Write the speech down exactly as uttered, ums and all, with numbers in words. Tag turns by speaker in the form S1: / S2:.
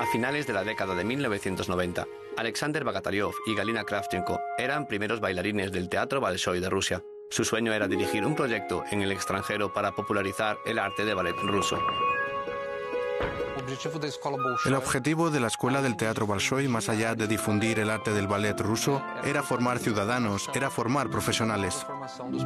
S1: A finales de la década de mil novecientos noventa, Alexander Bogotaryov y Galina Kravchenko eran primeros bailarines del Teatro Bolshoi de Rusia. Su sueño era dirigir un proyecto en el extranjero para popularizar el arte de ballet ruso.
S2: El objetivo de la Escuela del Teatro Bolshoi, más allá de difundir el arte del ballet ruso, era formar ciudadanos, era formar profesionales.